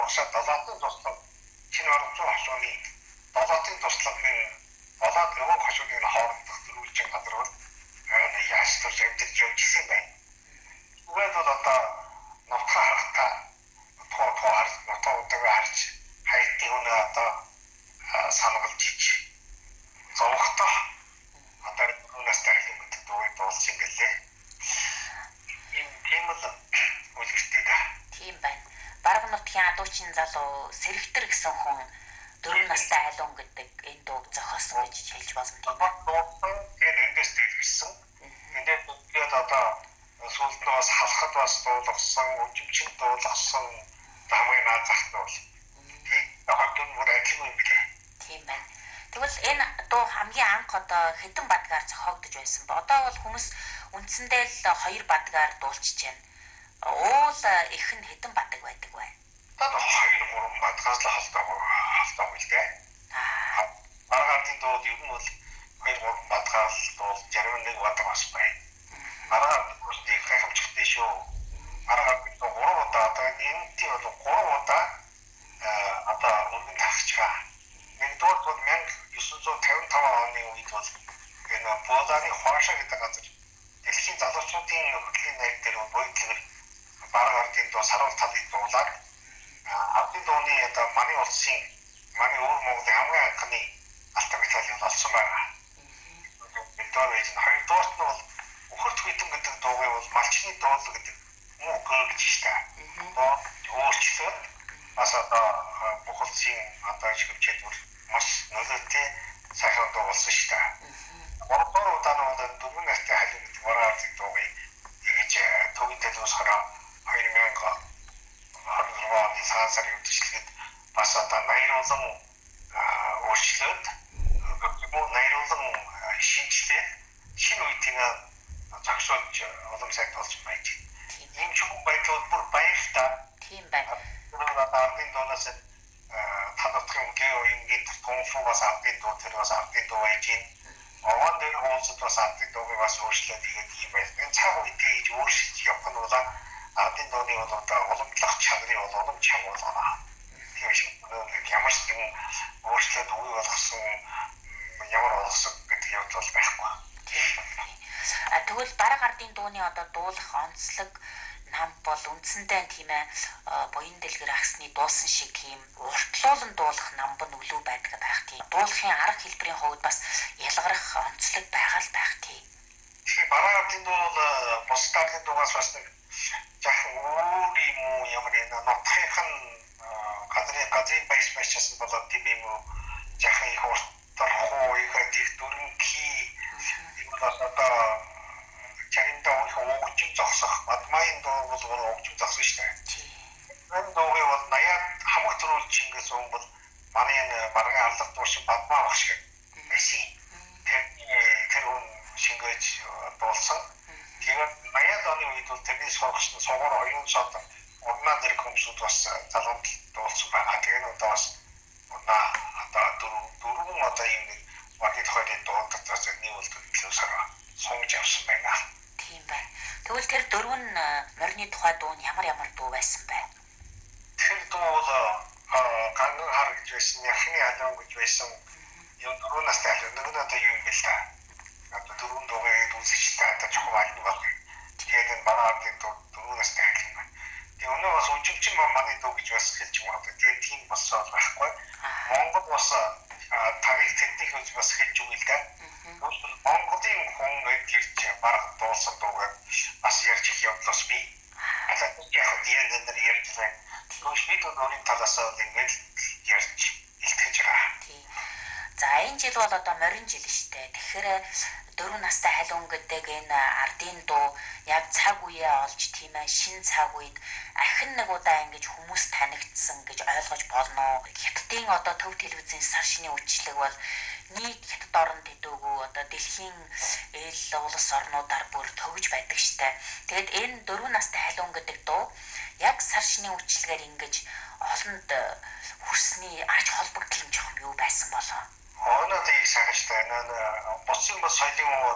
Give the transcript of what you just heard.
угсаа долоотын туслан чинь орцоо хашууны долоотын тусламын болоод нөгөө хашууны хоорондох дөрвөлжин газар бол яаж ч амжилт явуулсан байна. Үгээд бол одоо нотхоо харахтаа нотхоо удаага харж хайтын өнөө одоо санагалж ич зовхтой одоо өнөөс тахлын мэд дууг болсон гэлээ. Тийм л үлгэртэй да. Тийм байна. Бараг нутгийн адуучин залуу Сэрэгтэр гэсэн хүн 4 настай айлуун гэдэг энэ дууг зохиосон гэж хэлж болно тийм ээ. Тэгээд эндээс дэлгэсэн. Эндээ бүгд одоо сүүлд нь бас халахад бас дуулгасан, өчмчин дуулгасан хамгийн наазахт бол. Тийм. Одоо бүр ажил юм билээ. Тийм байна. Тэгвэл энэ дуу хамгийн анх одоо хэдэн бадгаар зохиогдож байсан ба одоо бол хүмүүс үндсэндээ л 2 бадгаар дуулчихж байна. Уул их нь хэдэн бадаг байдаг вэ? Одоо 2-3 бадгаас л халдаа үлдээ. Маргаатын дууд ер нь бол 2-3 бадгаас дуул 61 бадаг бас байна. Маргаат үсний хэмжигтэй шүү. Маргаат 3 удаа одоо энэний бол 3 удаа одоо өргөн тавьж байгаа. Нэгдүгээр бол 1955 оны үед бол энэ Бозаны Хуашаа гэдэг газар дэлхийн залуучуудын хөтлийн найр дээр бодлогоор Баргаардын дуу саруул талыг дуулаад Абдын дууны одоо манай улсын манай өвөр Монголын хамгийн анхны алтан медаль олсон байна. Медаль нь хоёрдугаарт нь бол Ухарт хүйтэн гэдэг дуугүй бол малчны дуулал гэдэг муу гэж штэ. Өөрчлөлт бас одоо бүх улсын одоо шигвчэд маш нөлөөтэй сайхан дуу болсон штэ. Гуравдугаар удаа нь бол 4 настай халин гэдэг Баргаардын дуугүй ингэж төгөн төлөвсгөрөө 2016 оны сарын үдшилтэд бас одоо найруулан өөрчлөлт найруулан шинжилгээ шинэ үеийн зохицуулж улам сайн болж байж. Ийм ч байдлаар бүр баяртай. Тийм байна. Ардын доноос танавтын үеийн томфоос ардын дуу тэр бас ардын дуу байж гин. Овон дээр хуулцад бас ардын дууг бас өөрчлөлт хийгээд ийм байна. Энэ цаг үеийг өөрчилж явах нь бол ардын дууны бол одоо уламжлах чанарын бол улам чанга болгоно. Тийм шиг ямар ч юм өөрчлөлт үе болгосон ямар болгосон гэдэг явдал бол байхгүй. Тэгвэл бараг ардын дууны одоо дуулах онцлог нам бол үндсэндээ тийм ээ буян дэлгэр агсны дуусан шиг юм уртлуулан дуулах намб нь өлөө байдаг байх тийм. Дуулахын арга хэлбэрийн хувьд бас ялгарх онцлог байгаа л байх тийм. Тэгэхээр бараг ардын дуу бол бус ардын дуугаас бас нэг яхан өөр юм уу ямар нэг нотхын газрын байшаас болоод тийм юм уу яхан их уртлах их дөрөнхий юм одоо чаринтаа өгч зогсох бадмайн дуу бол өгч зогсон шүү дээ. Энэ дууг бол 80-аад хамаг төрүүлж ингэж юм бол манай баргын аллах дуу шиг бадмаа багш шиг байсан. Тэр хүн шингээж дуулсан. Тэгээд 80-аад оны үед бол тэрний сурагч нь суугаар оюун шат урнаа зэрэг хүмүүсүүд бас залгамт дуулсан байгаа. Тэгээд одоо бас одоо дөрвөн одоо юм нэг багийн хойд дуудагдаж нэг бол төлөвсөрөө сонгож авсан байна. Тийм байна. Тэгвэл тэр 4 морины тухай дуу нь ямар дуу байсан бэ? Тэр дуу бол ганган хар гэж байсан, яхны алуу гэж байсан. Юу 4 настай алуу нэг нь одоо юу юм бэл та. Одоо 4 дуугийн үзэгчтэй одоо чухал алуу баг. Тэгээд энэ Баргаардын дуу 4 настай алуу байна. Тэгээд өнөө бас үжигчин манай дуу гэж бас хэлж байгаа. Тэгээд тийм болсон байхгүй. Монгол бас тарих техник гэж бас хэлж өгье л да. Монголын хүн гэж бараг дуулсан дуугаар бас ярьж их явдлаас би. Одоо яг энэ ярьж байна. Тэгвэл бид өөрийн талаас нь ингэж ярьж илтгэж байгаа. За энэ жил бол одоо морин жил шүү дээ. Тэгэхээр 4 настай халуун гэдэг энэ ардын дуу яг цаг үеэ олж тийм ээ шин цаг үед ахин нэг удаа ингэж хүмүүс танигдсан гэж ойлгож болно. Хятадын одоо төв телевизийн сар шинийн үйлчлэг бол нийт хятад орнд төдөөгүй одоо дэлхийн эл улс орнуудаар бүр төгж байдаг штэ. Тэгэд энэ 4 настай халуун гэдэг дуу яг сар шинийн үйлчлэгээр ингэж олонд хүрсний ач холбогдол юм жоохон юу байсан болоо. Оноо тийм сайжтай босын соёлын